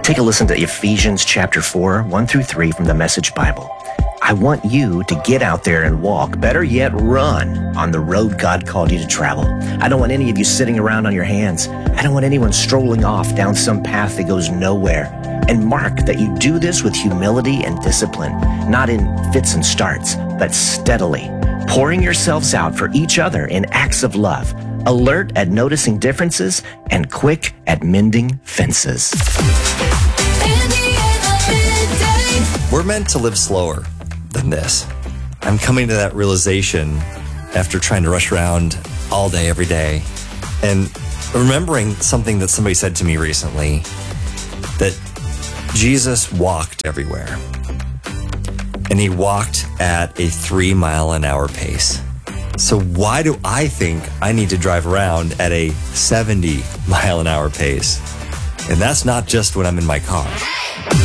Take a listen to Ephesians chapter 4, 1 through 3 from the Message Bible. I want you to get out there and walk, better yet, run on the road God called you to travel. I don't want any of you sitting around on your hands. I don't want anyone strolling off down some path that goes nowhere. And mark that you do this with humility and discipline, not in fits and starts, but steadily, pouring yourselves out for each other in acts of love, alert at noticing differences, and quick at mending fences. We're meant to live slower than this. I'm coming to that realization after trying to rush around all day, every day, and remembering something that somebody said to me recently, that Jesus walked everywhere, and he walked at a 3 mile an hour pace. So why do I think I need to drive around at a 70 mile an hour pace? And that's not just when I'm in my car.